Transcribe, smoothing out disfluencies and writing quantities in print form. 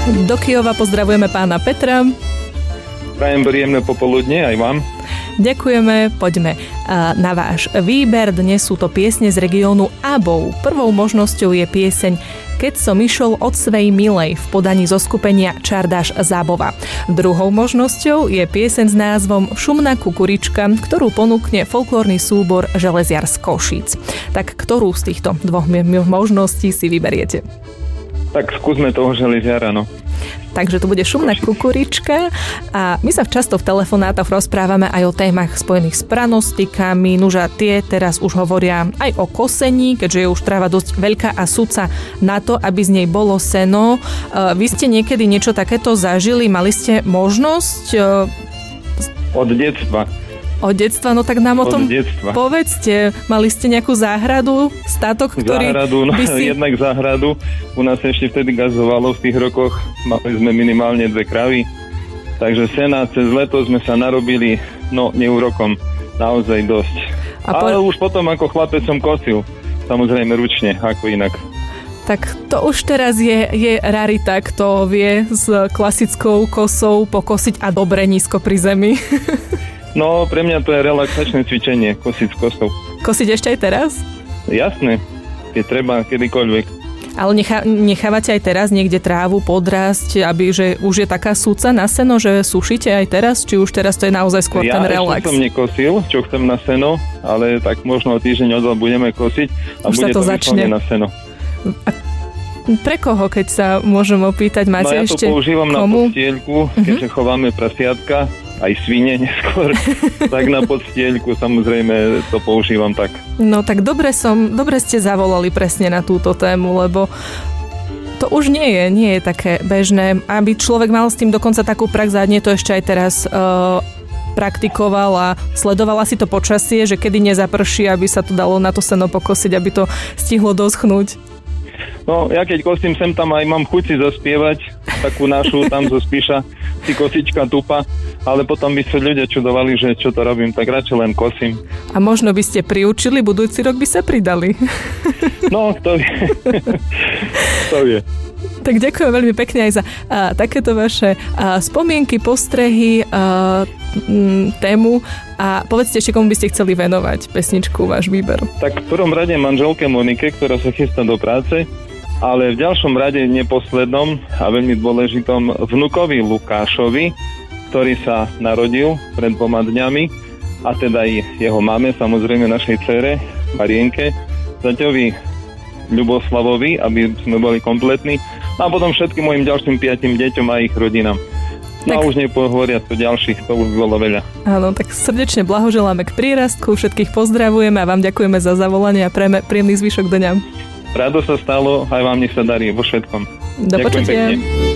Do Kyjova pozdravujeme pána Petra. Prajem príjemné popoludne aj vám. Ďakujeme, poďme na váš výber. Dnes sú to piesne z regiónu Abov. Prvou možnosťou je pieseň Keď som išiel od svej milej v podaní zoskupenia Čardáš Zábova. Druhou možnosťou je pieseň s názvom Šumná kukurička, ktorú ponúkne folklórny súbor Železiar z Košíc. Tak ktorú z týchto dvoch možností si vyberiete? Tak skúsme toho Železiara, no. Takže to bude Šumná kukurička a my sa často v telefonátoch rozprávame aj o témach spojených s pranostikami, nuža tie teraz už hovoria aj o kosení, keďže je už tráva dosť veľká a súca na to, aby z nej bolo seno. Vy ste niekedy niečo takéto zažili? Mali ste možnosť? Od detstva. Od detstva? No tak nám o tom povedzte. Mali ste nejakú záhradu, statok, ktorý záhradu, no, jednak záhradu. U nás ešte vtedy gazovalo v tých rokoch. Mali sme minimálne 2 kravy. Takže sena cez leto sme sa narobili, no neúrokom, naozaj dosť. Ale už potom ako chlapec som kosil. Samozrejme ručne, ako inak. Tak to už teraz je rarita, kto vie s klasickou kosou pokosiť a dobre nízko pri zemi. No, pre mňa to je relaxačné cvičenie, kosiť s kosou. Kosiť ešte aj teraz? Jasné, keď treba, kedykoľvek. Ale nechávate aj teraz niekde trávu podrasť, aby že už je taká súca na seno, že sušíte aj teraz? Či už teraz to je naozaj skôr ten relax? Ja ešte som nekosil, čo chcem na seno, ale tak možno týždeň od budeme kosiť a už bude to vyšlené na seno. A pre koho, keď sa môžem opýtať, máte ešte komu? No ja to používam na podstielku, keďže chováme prasiatka, aj svine neskôr, tak na podstielku samozrejme to používam tak. No tak dobre ste zavolali presne na túto tému, lebo to už nie je také bežné, aby človek mal s tým dokonca takú prax a nie to ešte aj teraz praktikoval a sledovala si to počasie, že kedy nezaprší, aby sa to dalo na to seno pokosiť, aby to stihlo doschnúť. No, ja keď kosím sem tam aj mám chuť si zaspievať takú našu tam zo Spiša, si kosička tupa, ale potom by sa ľudia čudovali, že čo to robím, tak radšej len kosím. A možno by ste priučili, budúci rok by sa pridali. No, to vie. To vie. Tak ďakujem veľmi pekne aj za takéto vaše spomienky, postrehy, tému a povedzte ešte, komu by ste chceli venovať pesničku, váš výber. Tak v prvom rade manželke Monike, ktorá sa chystá do práce, ale v ďalšom rade neposlednom a veľmi dôležitom vnukovi Lukášovi, ktorý sa narodil pred 2 dňami a teda aj jeho mame, samozrejme našej dcére Marienke, zaťovi Ľuboslavovi, aby sme boli kompletní, a potom všetkým mojim ďalším 5 deťom a ich rodinám. No a už nepohovoria to ďalších, to už bolo veľa. Áno, tak srdečne blahoželáme k prírastku, všetkých pozdravujeme a vám ďakujeme za zavolanie a prejme príjemný zvyšok dňa. Rado sa stalo, aj vám nech sa darí vo všetkom. Do počutia.